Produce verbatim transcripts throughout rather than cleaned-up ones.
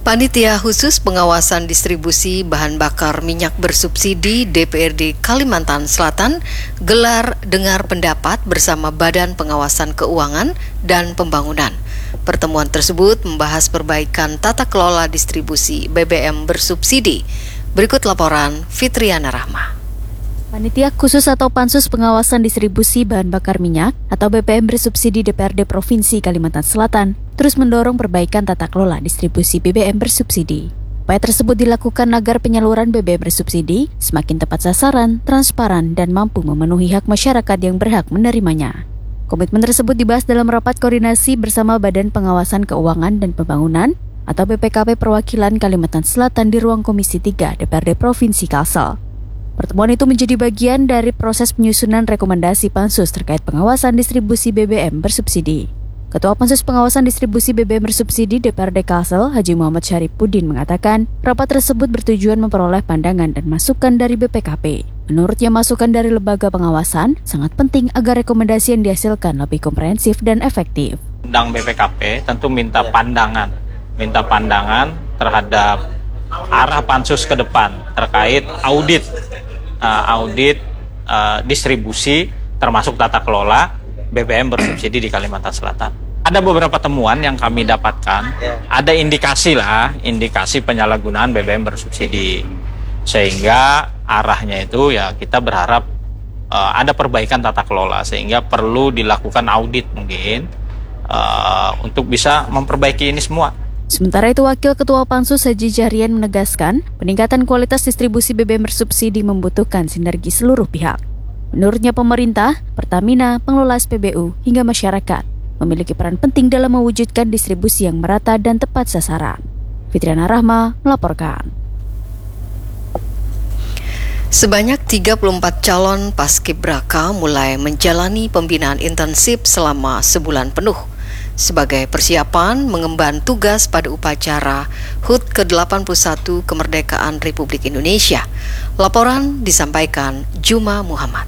Panitia Khusus Pengawasan Distribusi Bahan Bakar Minyak Bersubsidi D P R D Kalimantan Selatan gelar dengar pendapat bersama Badan Pengawasan Keuangan dan Pembangunan. Pertemuan tersebut membahas perbaikan tata kelola distribusi B B M bersubsidi. Berikut laporan Fitriana Rahma. Panitia Khusus atau Pansus Pengawasan Distribusi Bahan Bakar Minyak atau B P M bersubsidi D P R D Provinsi Kalimantan Selatan terus mendorong perbaikan tata kelola distribusi B B M bersubsidi. Upaya tersebut dilakukan agar penyaluran B B M bersubsidi semakin tepat sasaran, transparan, dan mampu memenuhi hak masyarakat yang berhak menerimanya. Komitmen tersebut dibahas dalam rapat koordinasi bersama Badan Pengawasan Keuangan dan Pembangunan atau B P K P Perwakilan Kalimantan Selatan di ruang Komisi tiga D P R D Provinsi Kalsel. Pertemuan itu menjadi bagian dari proses penyusunan rekomendasi Pansus terkait pengawasan distribusi B B M bersubsidi. Ketua Pansus Pengawasan Distribusi B B M bersubsidi D P R D Kalsel, Haji Muhammad Syarifuddin mengatakan, rapat tersebut bertujuan memperoleh pandangan dan masukan dari B P K P. Menurutnya, masukan dari lembaga pengawasan sangat penting agar rekomendasi yang dihasilkan lebih komprehensif dan efektif. Undang B P K P tentu minta pandangan, minta pandangan terhadap arah Pansus ke depan terkait audit uh, audit uh, distribusi termasuk tata kelola B B M bersubsidi di Kalimantan Selatan. Ada beberapa temuan yang kami dapatkan, ada indikasi lah, indikasi penyalahgunaan B B M bersubsidi, sehingga arahnya itu ya kita berharap uh, ada perbaikan tata kelola, sehingga perlu dilakukan audit mungkin uh, untuk bisa memperbaiki ini semua. Sementara itu, Wakil Ketua Pansus Haji Jahrian menegaskan, peningkatan kualitas distribusi B B M bersubsidi membutuhkan sinergi seluruh pihak. Menurutnya, pemerintah, Pertamina, pengelola S P B U, hingga masyarakat memiliki peran penting dalam mewujudkan distribusi yang merata dan tepat sasaran. Fitriana Rahma melaporkan. Sebanyak tiga puluh empat calon paskibraka mulai menjalani pembinaan intensif selama sebulan penuh sebagai persiapan mengemban tugas pada upacara H U T ke delapan puluh satu Kemerdekaan Republik Indonesia. Laporan disampaikan Juma Muhammad.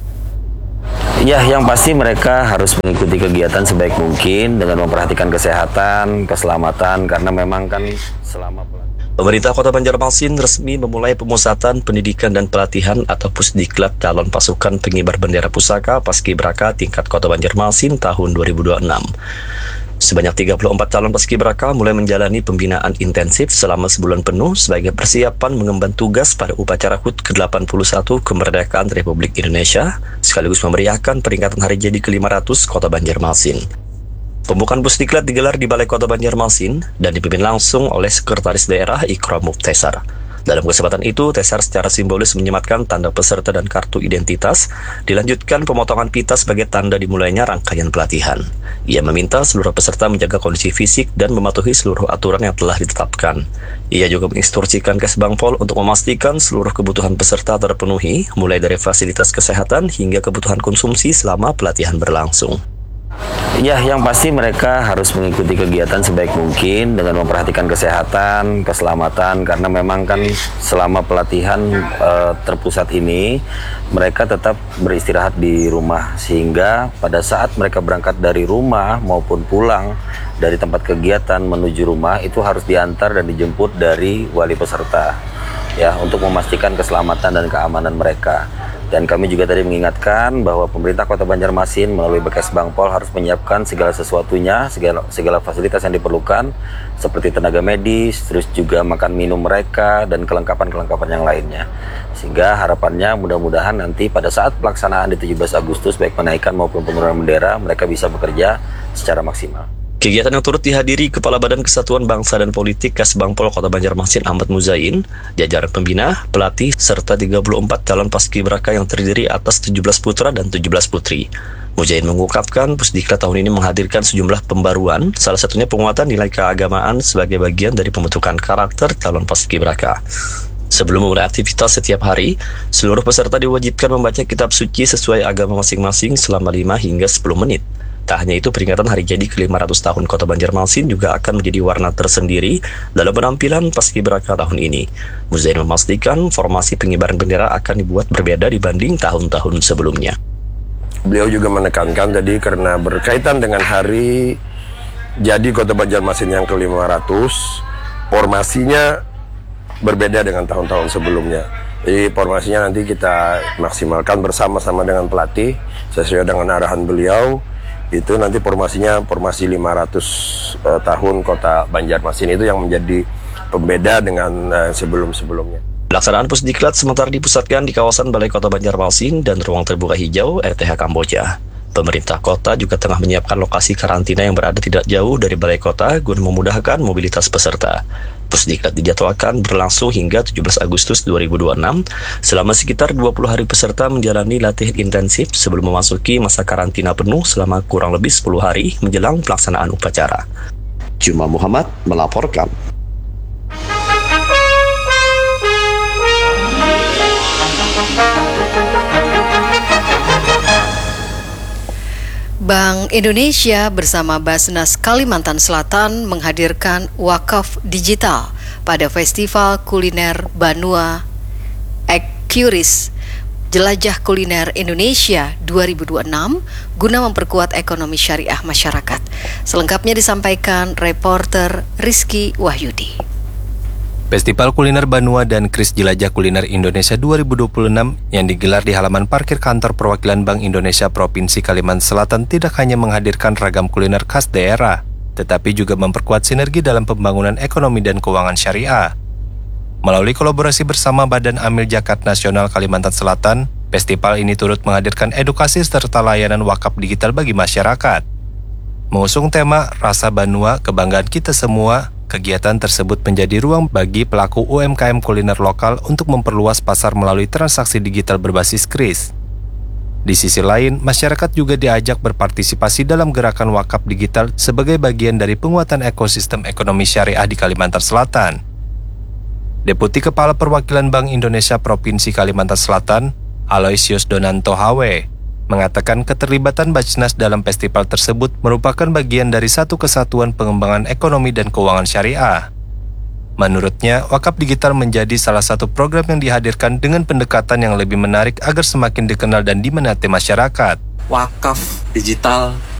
Ya, yang pasti mereka harus mengikuti kegiatan sebaik mungkin dengan memperhatikan kesehatan, keselamatan, karena memang kan selama Pemerintah Kota Banjarmasin resmi memulai pemusatan pendidikan dan pelatihan atau Pusdiklat calon pasukan pengibar bendera pusaka Paskibraka tingkat Kota Banjarmasin tahun dua ribu dua puluh enam. Sebanyak tiga puluh empat calon paskibraka mulai menjalani pembinaan intensif selama sebulan penuh sebagai persiapan mengemban tugas pada upacara H U T ke delapan puluh satu Kemerdekaan Republik Indonesia sekaligus memeriahkan peringatan hari jadi ke lima ratus Kota Banjarmasin. Pembukaan Pusdiklat digelar di Balai Kota Banjarmasin dan dipimpin langsung oleh Sekretaris Daerah Ikram Muftesar. Dalam kesempatan itu, Tesar secara simbolis menyematkan tanda peserta dan kartu identitas, dilanjutkan pemotongan pita sebagai tanda dimulainya rangkaian pelatihan. Ia meminta seluruh peserta menjaga kondisi fisik dan mematuhi seluruh aturan yang telah ditetapkan. Ia juga menginstruksikan Kesbangpol untuk memastikan seluruh kebutuhan peserta terpenuhi, mulai dari fasilitas kesehatan hingga kebutuhan konsumsi selama pelatihan berlangsung. Ya, yang pasti mereka harus mengikuti kegiatan sebaik mungkin dengan memperhatikan kesehatan, keselamatan, karena memang kan selama pelatihan e, terpusat ini mereka tetap beristirahat di rumah, sehingga pada saat mereka berangkat dari rumah maupun pulang dari tempat kegiatan menuju rumah itu harus diantar dan dijemput dari wali peserta ya, untuk memastikan keselamatan dan keamanan mereka. Dan kami juga tadi mengingatkan bahwa pemerintah Kota Banjarmasin melalui Kesbangpol harus menyiapkan segala sesuatunya, segala, segala fasilitas yang diperlukan, seperti tenaga medis, terus juga makan minum mereka, dan kelengkapan-kelengkapan yang lainnya. Sehingga harapannya mudah-mudahan nanti pada saat pelaksanaan di tujuh belas Agustus, baik penaikan maupun penurunan bendera, mereka bisa bekerja secara maksimal. Kegiatan yang turut dihadiri Kepala Badan Kesatuan Bangsa dan Politik Kesbangpol Kota Banjarmasin Ahmad Muzain, jajaran pembina, pelatih, serta tiga puluh empat calon paskibraka yang terdiri atas tujuh belas putra dan tujuh belas putri. Muzain mengungkapkan Pusdiklat tahun ini menghadirkan sejumlah pembaruan, salah satunya penguatan nilai keagamaan sebagai bagian dari pembentukan karakter calon paskibraka. Sebelum memulai aktivitas setiap hari, seluruh peserta diwajibkan membaca kitab suci sesuai agama masing-masing selama lima hingga sepuluh menit. Tak hanya itu, peringatan hari jadi ke lima ratus tahun Kota Banjarmasin juga akan menjadi warna tersendiri dalam penampilan Paskibraka tahun ini. Muzain memastikan formasi pengibaran bendera akan dibuat berbeda dibanding tahun-tahun sebelumnya. Beliau juga menekankan tadi karena berkaitan dengan hari jadi Kota Banjarmasin yang ke lima ratus, formasinya berbeda dengan tahun-tahun sebelumnya. Jadi formasinya nanti kita maksimalkan bersama-sama dengan pelatih sesuai dengan arahan beliau. Itu nanti formasinya formasi lima ratus uh, tahun Kota Banjarmasin, itu yang menjadi pembeda dengan uh, sebelum-sebelumnya. Pelaksanaan Pusdiklat sementara dipusatkan di kawasan Balai Kota Banjarmasin dan ruang terbuka hijau R T H Kamboja. Pemerintah kota juga tengah menyiapkan lokasi karantina yang berada tidak jauh dari balai kota guna memudahkan mobilitas peserta. Pusdiklat dijadwalkan berlangsung hingga tujuh belas Agustus dua ribu dua puluh enam. Selama sekitar dua puluh hari peserta menjalani latihan intensif sebelum memasuki masa karantina penuh selama kurang lebih sepuluh hari menjelang pelaksanaan upacara. Juma Muhammad melaporkan. Bank Indonesia bersama Basnas Kalimantan Selatan menghadirkan wakaf digital pada Festival Kuliner Banua Ekuris Jelajah Kuliner Indonesia dua ribu dua puluh enam guna memperkuat ekonomi syariah masyarakat. Selengkapnya disampaikan reporter Rizky Wahyudi. Festival Kuliner Banua dan Kris Jelajah Kuliner Indonesia dua ribu dua puluh enam yang digelar di halaman parkir kantor perwakilan Bank Indonesia Provinsi Kalimantan Selatan tidak hanya menghadirkan ragam kuliner khas daerah, tetapi juga memperkuat sinergi dalam pembangunan ekonomi dan keuangan syariah. Melalui kolaborasi bersama Badan Amil Zakat Nasional Kalimantan Selatan, festival ini turut menghadirkan edukasi serta layanan wakaf digital bagi masyarakat. Mengusung tema Rasa Banua, Kebanggaan Kita Semua, kegiatan tersebut menjadi ruang bagi pelaku U M K M kuliner lokal untuk memperluas pasar melalui transaksi digital berbasis kris. Di sisi lain, masyarakat juga diajak berpartisipasi dalam gerakan wakaf digital sebagai bagian dari penguatan ekosistem ekonomi syariah di Kalimantan Selatan. Deputi Kepala Perwakilan Bank Indonesia Provinsi Kalimantan Selatan, Aloysius Donanto Hawe, mengatakan keterlibatan Basnas dalam festival tersebut merupakan bagian dari satu kesatuan pengembangan ekonomi dan keuangan syariah. Menurutnya, wakaf digital menjadi salah satu program yang dihadirkan dengan pendekatan yang lebih menarik agar semakin dikenal dan diminati masyarakat. Wakaf digital